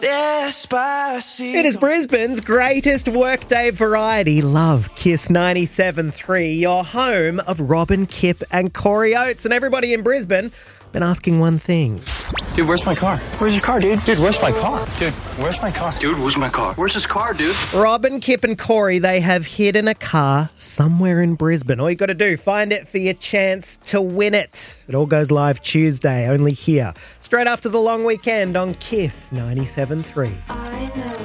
Despacito. It is Brisbane's greatest workday variety. Love Kiss 97.3, your home of Robin, Kip and Corey Oates. And everybody in Brisbane been asking one thing. Dude, where's my car? Where's your car, dude? Dude, where's my car? Dude, where's my car? Dude, where's my car? Where's his car, dude? Robin, Kip and Corey, they have hidden a car somewhere in Brisbane. All you got to do, find it for your chance to win it. It all goes live Tuesday, only here. Straight after the long weekend on Kiss 97.3.